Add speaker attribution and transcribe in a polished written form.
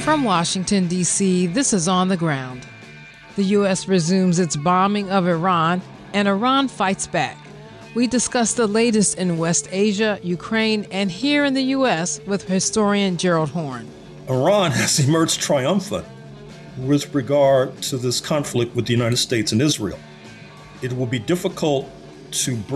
Speaker 1: From Washington, D.C., this is On the Ground. The U.S. resumes its bombing of Iran, and Iran fights back. We discuss the latest in West Asia, Ukraine, and here in the U.S. with historian Gerald Horne.
Speaker 2: Iran has emerged triumphant with regard to this conflict with the United States and Israel. It will be difficult to